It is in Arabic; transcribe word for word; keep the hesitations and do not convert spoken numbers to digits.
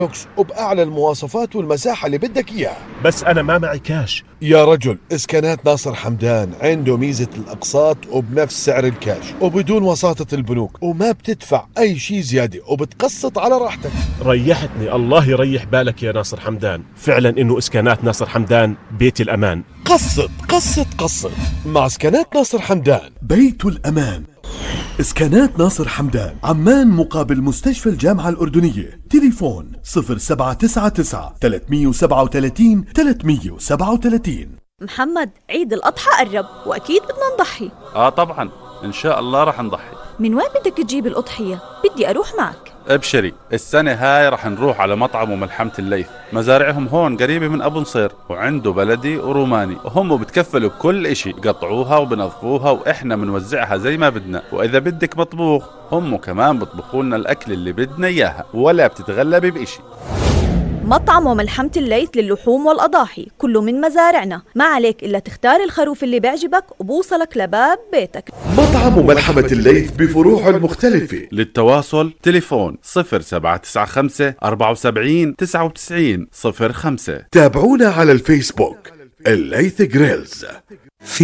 وبأعلى المواصفات والمساحة اللي بدك إياها. بس أنا ما معي كاش. يا رجل، إسكانات ناصر حمدان عنده ميزة الأقساط وبنفس سعر الكاش وبدون وساطة البنوك، وما بتدفع أي شيء زيادة وبتقسط على راحتك. ريحتني، الله يريح بالك يا ناصر حمدان. فعلا إنه إسكانات ناصر حمدان بيت الأمان. قسط قسط قسط مع إسكانات ناصر حمدان، بيت الأمان. إسكانات ناصر حمدان، عمان مقابل مستشفى الجامعة الأردنية. تليفون صفر سبعة تسعة تسعة ثلاثمية وسبعة وثلاثين ثلاثمية وسبعة وثلاثين. محمد، عيد الأضحى قرب وأكيد بدنا نضحي. آه طبعا، إن شاء الله رح نضحي. من وين بدك تجيب الأضحية؟ بدي أروح معك. ابشري، السنة هاي رح نروح على مطعم وملحمة الليث، مزارعهم هون قريبة من أبو نصير، وعنده بلدي وروماني، وهم بتكفلوا بكل اشي، بقطعوها وبنظفوها وإحنا بنوزعها زي ما بدنا، وإذا بدك مطبوخ هم كمان بطبخوا لنا الأكل اللي بدنا إياها، ولا بتتغلبي بإشي. مطعم وملحمة الليث للحوم والأضاحي، كله من مزارعنا، ما عليك إلا تختار الخروف اللي بيعجبك وبوصلك لباب بيتك. مطعم وملحمة الليث بفروعه المختلفة. للتواصل تليفون صفر سبعة تسعة خمسة أربعة سبعين تسعة وتسعين صفر خمسة. تابعونا على الفيسبوك الليث جريلز.